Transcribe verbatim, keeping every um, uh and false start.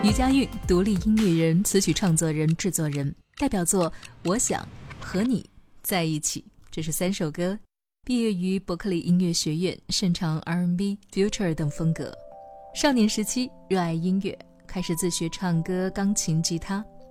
余佳运，独立音乐人、词曲创作人、制作人，代表作《我想和你在一起》，这是三首歌。毕业于伯克利音乐学院，擅长 R and B、Future 等风格。少年时期热爱音乐，开始自学唱歌、钢琴、吉他。